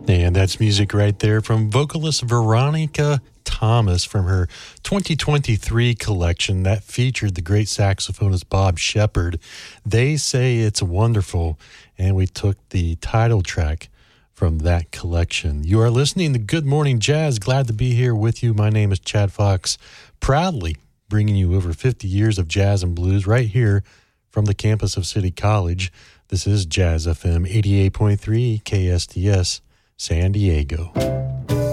And that's music right there from vocalist Veronica Thomas from her 2023 collection that featured the great saxophonist Bob Shepard. They Say It's Wonderful, and we took the title track from that collection. You are listening to Good Morning Jazz. Glad to be here with you. My name is Chad Fox, proudly bringing you over 50 years of jazz and blues right here from the campus of City College. This is Jazz FM 88.3 KSTS San Diego.